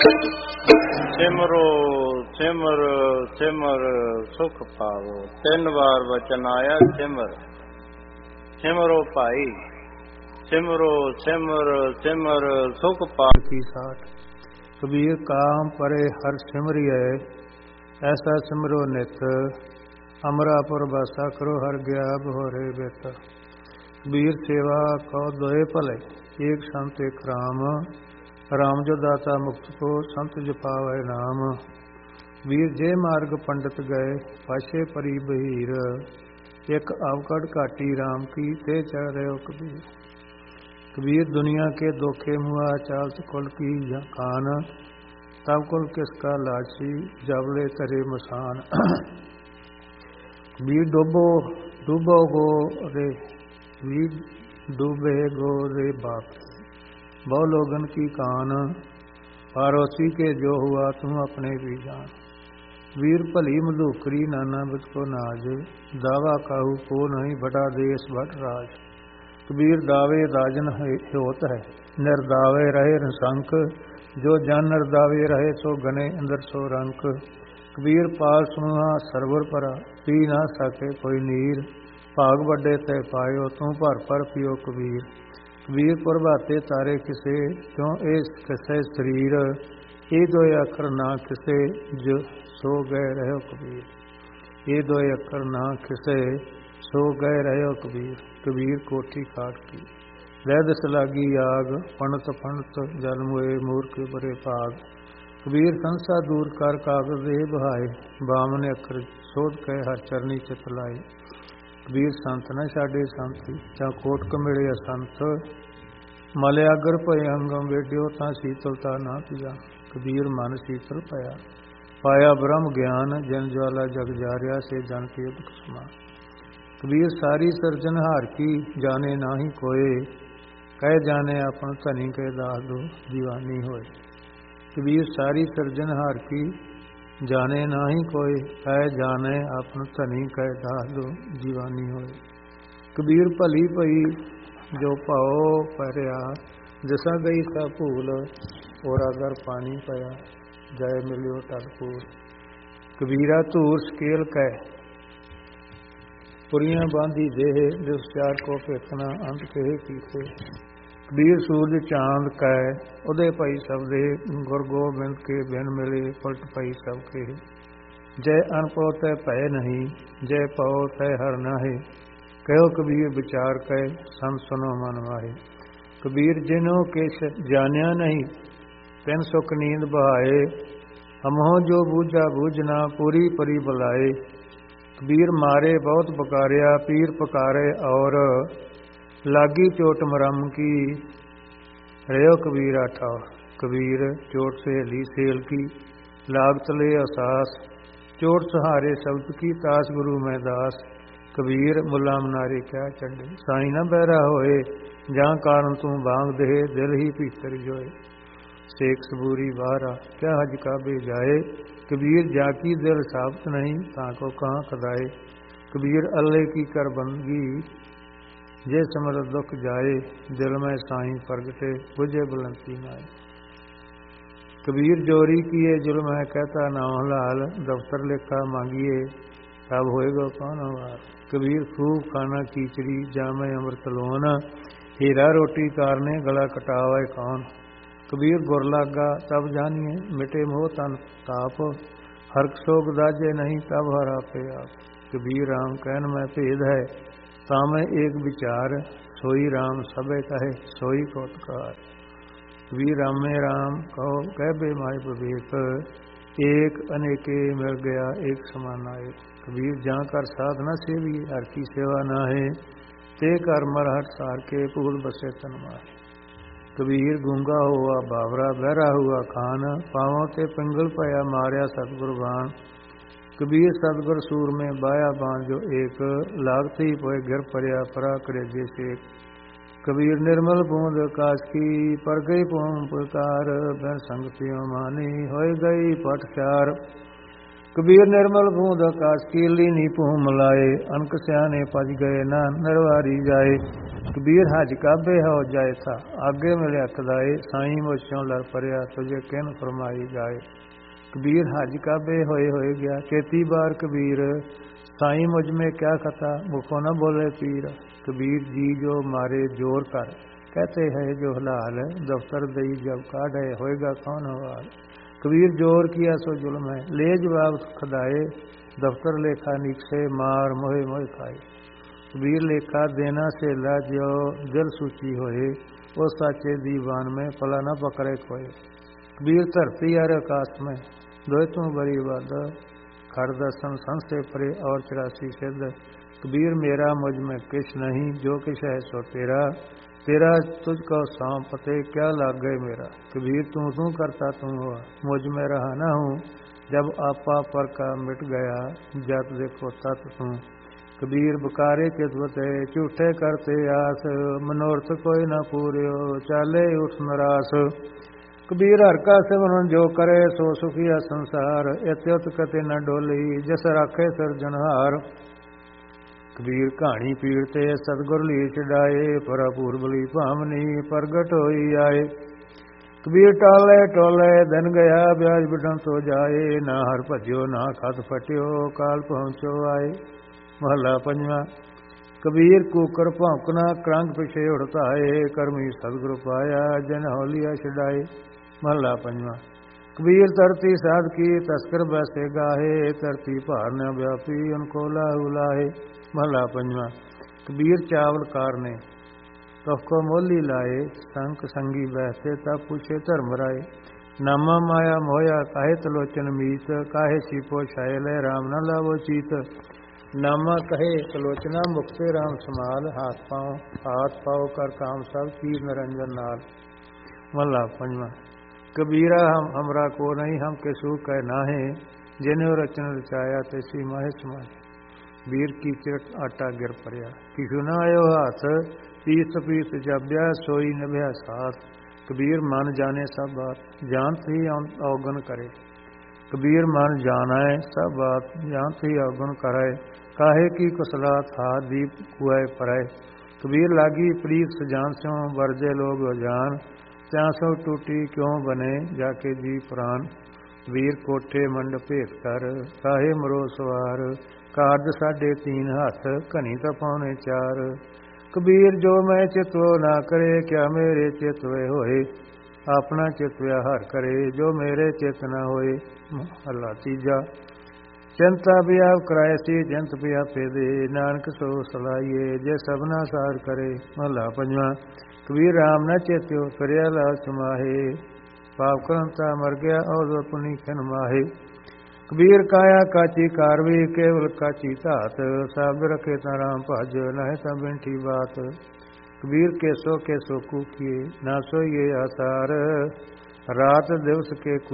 ਸਿਮਰੋ ਸਿਮਰ ਸਿਮਰ ਸੁਖ ਪਾਵੋ। 3 ਵਾਰ ਵਚਨ ਆਇਆ ਸਿਮਰ। ਸਿਮਰੋ ਭਾਈ, ਸਿਮਰੋ ਸਿਮਰ ਸਿਮਰ ਸੁਖ ਪਾਵੋ ਕੀ ਸਾਠ। ਕਬੀਰ ਕਾਮ ਪਰੇ ਹਰ ਸਿਮਰਿਐ, ਐਸਾ ਸਿਮਰੋ ਨਿਤ। ਅਮਰਾਪੁਰ ਬਾਸਾ ਕਰੋ ਹਰ ਗਿਆ ਬਹੋਰੇ ਬਿਤ। ਕਬੀਰ ਸੇਵਾ ਕਉ ਦੋਏ ਭਲੇ, ਏਕ ਸੰਤ ਏਕ ਰਾਮ। ਰਾਮ ਜੋ ਦਾਤਾ ਮੁਕਤ ਕੋ, ਸੰਤ ਜਪਾਵੈ ਨਾਮ। ਵੀਰ ਜੇ ਮਾਰਗ ਪੰਡਤ ਗਏ, ਪਾਛੇ ਪਰੀ ਬਹੀਰ। ਇੱਕ ਅਵਕੜ ਘਾਟੀ ਰਾਮ ਕੀ, ਤੇ ਚੜ ਰਹਿਓ ਕਬੀਰ। कबीर दुनिया के धोखे मुआ, चालत कुल की खान। तब कुल किसका लाची, जबले तरे मसान। कबीर डूबो गो रे, वीर डूबे गो रे बाप। बहु लोगन की कान, पारोसी के जो हुआ तुम अपने भी जान। वीर भली मधुकरी नाना बिच को नाज, दावा काहू को नहीं बड़ा देश भट राज। कबीर दावे राजन होत है, निर्दावे रहे रसंक। जो जन निर्दावे रहे सो गने अंदर सो रंक। कबीर पाल सुना सरवर परा, पी ना सके कोई नीर। भाग बड़े तय पायो तू भर भर पियो कबीर। कबीर प्रभाते तारे किसे, क्यों इस किसे शरीर। ये दो अखर ना किसे, जो सो गए रहो कबीर। ये दो अखर ना किसे, सो गए रहो कबीर। कबीर कोठी काट की, वैद सलागी आग। पंडित पंडित जल मोए, मूर्ख बरे भाग। कबीर संसा दूर कर कागज दे बहाए, बामन अखर सोध कह हर चरनी चित लाए। कबीर संत न छाडे संत, जा कोट कमिले असंत। मलयागर भय अंगम वेड्यो, ता शीतलता ना पिया। कबीर मन शीतल पया, पाया ब्रह्म ज्ञान। जन ज्वाला जग जारिया, से जन के दुख समान। कबीर सारी सिरजनहार की, जाने नाही कोय। कह जाने अपन धनी के दास दो, दीवानी होए। कबीर सारी सिरजनहार की, जाने नाही कोय। कह जाने अपन धनी के दास दो, दीवानी होए। कबीर भली पई जो भाओ परिया, जसा गई सा भूल। और अगर पानी पया, जय मिलियो टलपूर। कबीरा धूर स्केल कह, पुरियां बांधी देह। जिस प्यार को फेतना, अंत कहे कीसे। कबीर सूरज चांद कै, उदय पई सब दे। गुर गोबिंद के बिन मिले, पलट पई सब के। जय अनपो तय भय नहीं, जय पाओ तय हर नाहे। कहो कबीर विचार कै, सन सुनो मन माहे। कबीर जिनो किस जानिया नहीं, तिन सुख नींद बहाए। हमहो जो बूझा बूझना, पूरी परी बुलाए। कबीर मारे बहुत पुकारिया, पीर पुकारे और। लागी चोट मरम की, रहो कबीरा ठौर। कबीर चोट से ली सेल की, लागत ले असास। चोट सहारे शब्द की, तास गुरु में दास। कबीर मुला मनारे क्या चढ़े, साई न बहरा होए। जहाँ कारण तू बांग दे, दिल ही भीतर जोए। सेक सबूरी बाहरा, क्या हज काबे जाए। कबीर जाकी दिल साबत नहीं, ताको कहाँ खदाए। कबीर अल्ले की कर बंदगी, जे समर दुख जाए। दिल में साईं प्रगटे, बुझे बुलंती नाए। कबीर जोरी किए जुल्म है, कहता नाम हलाल। दफ्तर लेखा मांगिए, तब होएगा कौन हवार। कबीर खूब खाना कीचड़ी, जामे अमृत लोन। हीरा रोटी कारने, गला कटावे कौन। कबीर गुर लागा तब जानिए, मिटे मोह तन ताप। हरक सोग दाजे नहीं, तब हर आपे आप। कबीर राम कहन में भेद है, तामे एक विचार। सोई राम सबे कहे, सोई कोतकार। कबीर रामे राम कहो, कह बे माय विवेक। एक अनेके मिल गया, एक समान आए। कबीर जहाँ कर साधना सेवी, हर की सेवा ना है। ते कर मरहट सार के, भूल बसे तन माहे। कबीर गूंगा हुआ बावरा, बहरा हुआ खान। पावों ते पिंगल पया, मारिया सतगुर बाण। कबीर सतगुर सूर में बाया बाण जो एक। लागते ही पोए गिर परया, परा करे जैसे। कबीर निर्मल बूंद काश की, पर गई पूम पुकार। बिन संगतियों मानी, होय गई पट चार। ਕਬੀਰ ਨਿਰਮਲ ਬੂੰਦ ਆਕਾਸ਼ ਕੀਲੀ ਨੀ ਭੂਮ ਮਲਾਏ, ਅਨਕ ਸਿਆਣੇ ਭਜ ਗਏ ਨਾ ਨਰਵਾਰੀ ਜਾਏ। ਕਬੀਰ ਹਜ ਕਾਬੇ ਹੋ ਜਾਏ ਥਾ, ਆਗੇ ਮਿਲਿਆ ਖਦਾਏ, ਸਾਈਂ ਮੁਝੋਂ ਲੜ ਪਰਿਆ ਤੁਝੇ ਕਿਨ ਫਰਮਾਈ ਜਾਏ। ਕਬੀਰ ਹਜ ਕਾਬੇ ਹੋਏ ਹੋਏ ਗਿਆ, ਚੇਤੀ ਬਾਰ ਕਬੀਰ, ਸਾਈਂ ਮੁਝ में क्या खता, मुखो न बोले पीर। कबीर जी जो मारे जोर कर, कहते हैं जो हलाल, दफ्तर दई जब काढ़े होएगा कौन हवाल। कबीर जोर किया सो जुल्म है, ले जवाब खदाए, दफ्तर लेखा नीचे मार मोहे मोहे खाए। कबीर लेखा देना से जो दिल सूची होए, वो साचे दीवान में पला न पकड़े खोए। कबीर धरती और आकाश में दोए तू बड़ी बात, खर दर्शन संसे परे और 84 सिद्ध। कबीर मेरा मुझ में किश नहीं, जो किश है सो तेरा, तेरा तुझको सौंप पते क्या लाग गए मेरा। कबीर तू तू करता तू हुआ, मुझ में रहा न हूँ, जब आपा पर का मिट गया, जब देखो तत् तू। कबीर बकारे चितवते झूठे करते आस, मनोरथ कोई न पूर्यो चाले उठ नरास। कबीर हर का सिमरन जो करे सो सुखिया संसार, इत्युत कते न डोली जस राखे सिरजनहार। कबीर कहानी पीड़ते सतगुर ली छड़ाए, भरापूर बली भामनी प्रगट होई आए। कबीर टाले टोले दिन गया ब्याज बिडन तो जाए, ना हर भजो ना खत फटियो काल पहुँचो आए। महला पंजवा। कबीर कूकर भौंकना क्रंग पिछे उड़ताए, करमी सतगुर पाया जन होलिया छड़ाए। महला पंजवा। कबीर धरती साध की तस्कर बैसे गाहे, धरती भार न व्यापी उनको लाहू लाहे। महला पंजवा। कबीर चावल कारने तोको मोली लाए, संक संगी बैठे तब पूछे धर्म राय। नामा माया मोया काहे तलोचन मीत, काहे सीपो छायल राम न लावो चीत। नामा कहे तलोचना मुक्ते राम समाल, हाथ पाओ कर काम सब पीर निरंजन नाल। महला पंजवा। कबीरा हमरा को नहीं, हम के सू कह नाहे, जिन्हें रचन रचाया तैसी माहे समाहे। वीर की चिरट आटा गिर परया, किसु न आयो हाथ, पीस पीस जब्या सोई निभया साथ। कबीर मन जाने सब बात, जानत ही अवगुण करे। कबीर मन जाना है सब बात, जानत ही अवगुण करे। काहे की कुसलात हाथ दीप कुआए पराए। कबीर लागी प्रीत सजान स्यों वर्जे लोग जान, त्यासो टूटी क्यों बने जाके जी प्राण। वीर कोठे मंड भेत कर, काहे मरो सवार, कारज साढ़े 3 हाथ, घनी तो पौने 4। कबीर जो मैं चितवो ना करे, क्या मेरे चितवे होए। अपना चितव्या हर करे, जो मेरे चित न होए। महला तीजा। चिंता भी आप कराए सी, चिंत भी आपे दे, नानक सो सलाइए जे सबना सार करे। महला पंजवा। कबीर राम न चेत्यो करिया लाल समाहे, पाप करंता मर गया और पुनी खन माहे। कबीर काया काची कारवी केवल काची धात, सब रखे ता राम भज नहे ता बिंठी बात। कबीर केसो कूकिए ना सोइए आसार, रात दिवस के